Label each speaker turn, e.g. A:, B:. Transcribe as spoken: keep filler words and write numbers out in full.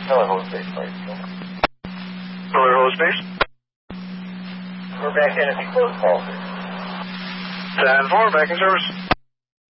A: Miller Hose Base, please.
B: Miller Hose Base?
A: We're back in at the close call, sir.
B: ten four, back in service.